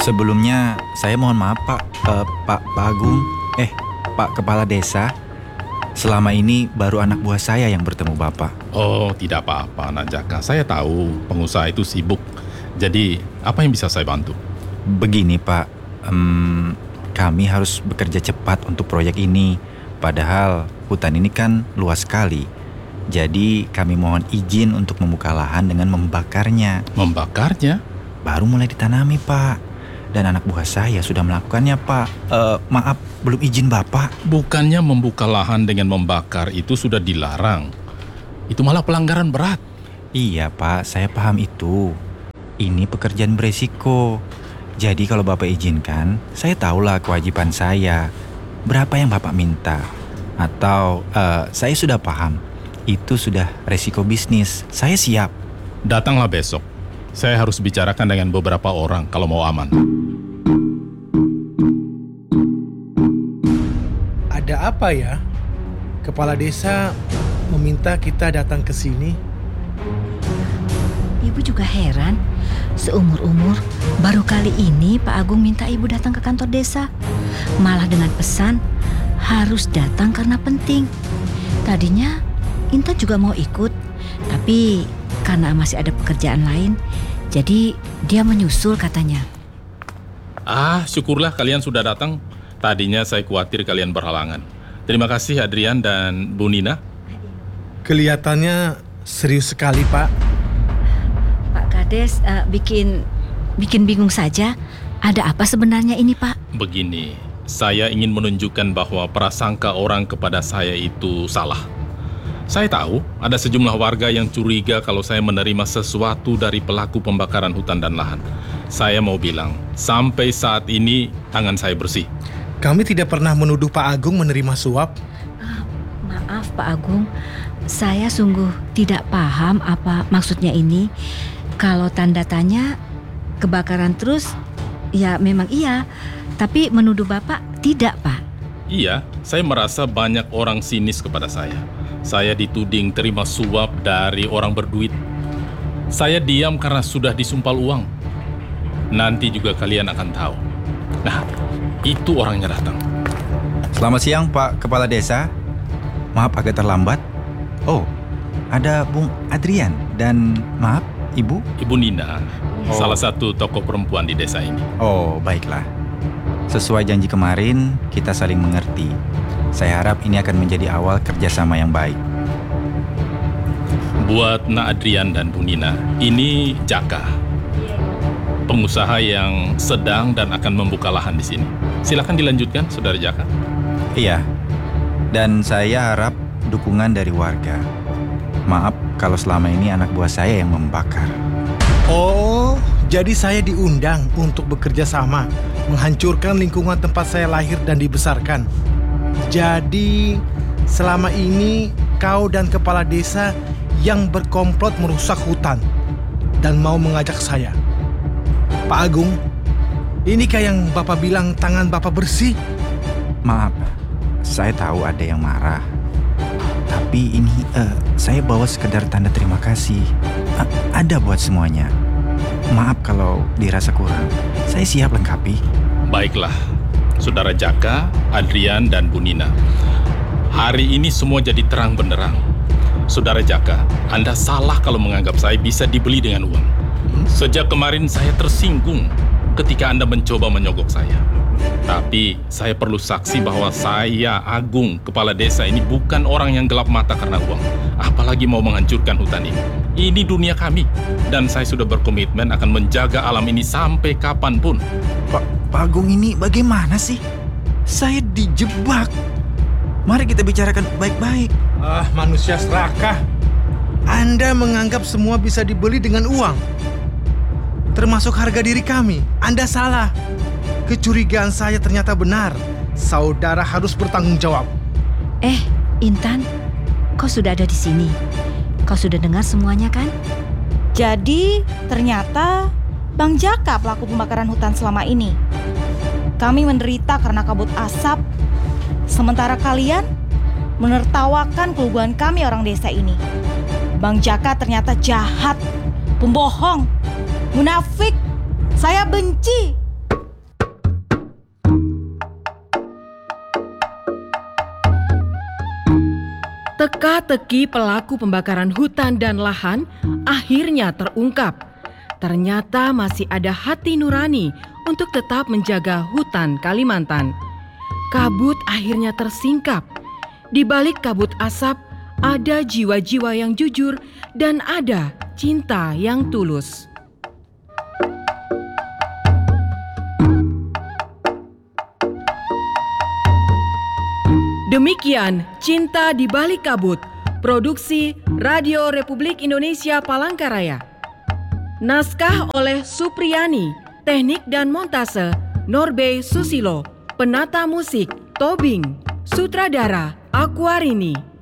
Sebelumnya saya mohon maaf Pak, Pak Agung, Pak Kepala Desa. Selama ini baru anak buah saya yang bertemu Bapak. Oh, tidak apa-apa, Nak Jaka. Saya tahu pengusaha itu sibuk. Jadi, apa yang bisa saya bantu? Begini Pak, kami harus bekerja cepat untuk proyek ini. Padahal hutan ini kan luas sekali. Jadi kami mohon izin untuk membuka lahan dengan membakarnya. Membakarnya? Baru mulai ditanami Pak. Dan anak buah saya sudah melakukannya Pak. Maaf, belum izin Bapak. Bukannya membuka lahan dengan membakar itu sudah dilarang. Itu malah pelanggaran berat. Iya Pak, saya paham itu. Ini pekerjaan beresiko. Jadi kalau Bapak izinkan, saya tahulah kewajiban saya. Berapa yang Bapak minta? Atau saya sudah paham. Itu sudah resiko bisnis. Saya siap. Datanglah besok. Saya harus bicarakan dengan beberapa orang kalau mau aman. Ada apa ya? Kepala desa meminta kita datang ke sini. Ibu juga heran. Seumur-umur, baru kali ini Pak Agung minta ibu datang ke kantor desa. Malah dengan pesan, harus datang karena penting. Tadinya Intan juga mau ikut, tapi karena masih ada pekerjaan lain, jadi dia menyusul katanya. Syukurlah kalian sudah datang. Tadinya saya khawatir kalian berhalangan. Terima kasih Adrian dan Bu Nina. Kelihatannya serius sekali, Pak. Pak Kades bikin bingung saja. Ada apa sebenarnya ini, Pak? Begini, saya ingin menunjukkan bahwa prasangka orang kepada saya itu salah. Saya tahu ada sejumlah warga yang curiga kalau saya menerima sesuatu dari pelaku pembakaran hutan dan lahan. Saya mau bilang, sampai saat ini tangan saya bersih. Kami tidak pernah menuduh Pak Agung menerima suap. Maaf Pak Agung, saya sungguh tidak paham apa maksudnya ini. Kalau tanda tanya kebakaran terus, ya memang iya. Tapi menuduh Bapak tidak, Pak. Iya, saya merasa banyak orang sinis kepada saya. Saya dituding terima suap dari orang berduit. Saya diam karena sudah disumpal uang. Nanti juga kalian akan tahu. Nah, itu orangnya datang. Selamat siang Pak Kepala Desa. Maaf agak terlambat. Oh, ada Bung Adrian dan maaf Ibu? Ibu Nina, salah satu tokoh perempuan di desa ini. Oh, baiklah. Sesuai janji kemarin, kita saling mengerti. Saya harap ini akan menjadi awal kerjasama yang baik. Buat Nak Adrian dan Bu Nina, ini Jaka, pengusaha yang sedang dan akan membuka lahan di sini. Silakan dilanjutkan, Saudara Jaka. Iya, dan saya harap dukungan dari warga. Maaf kalau selama ini anak buah saya yang membakar. Oh, jadi saya diundang untuk bekerja sama, menghancurkan lingkungan tempat saya lahir dan dibesarkan. Jadi, selama ini kau dan kepala desa yang berkomplot merusak hutan dan mau mengajak saya. Pak Agung, inikah yang Bapak bilang tangan Bapak bersih? Maaf, saya tahu ada yang marah. Tapi ini saya bawa sekedar tanda terima kasih. Ada buat semuanya. Maaf kalau dirasa kurang. Saya siap lengkapi. Baiklah, Saudara Jaka, Adrian, dan Bu Nina. Hari ini semua jadi terang benderang. Saudara Jaka, Anda salah kalau menganggap saya bisa dibeli dengan uang. Sejak kemarin saya tersinggung ketika Anda mencoba menyogok saya. Tapi saya perlu saksi bahwa saya, Agung, kepala desa ini bukan orang yang gelap mata karena uang. Apalagi mau menghancurkan hutan ini. Ini dunia kami. Dan saya sudah berkomitmen akan menjaga alam ini sampai kapanpun. Pak Agung ini bagaimana sih? Saya dijebak. Mari kita bicarakan baik-baik. Manusia serakah. Anda menganggap semua bisa dibeli dengan uang, termasuk harga diri kami. Anda salah. Kecurigaan saya ternyata benar. Saudara harus bertanggung jawab. Intan, kau sudah ada di sini. Kau sudah dengar semuanya kan? Jadi, ternyata Bang Jaka pelaku pembakaran hutan selama ini. Kami menderita karena kabut asap, sementara kalian menertawakan keluguan kami orang desa ini. Bang Jaka ternyata jahat, pembohong, munafik. Saya benci. Teka-teki pelaku pembakaran hutan dan lahan akhirnya terungkap. Ternyata masih ada hati nurani untuk tetap menjaga hutan Kalimantan. Kabut akhirnya tersingkap. Di balik kabut asap ada jiwa-jiwa yang jujur dan ada cinta yang tulus. Demikian Cinta di Balik Kabut, produksi Radio Republik Indonesia Palangkaraya. Naskah oleh Supriyani, teknik dan montase Norbe Susilo, penata musik Tobing, sutradara Aquarini.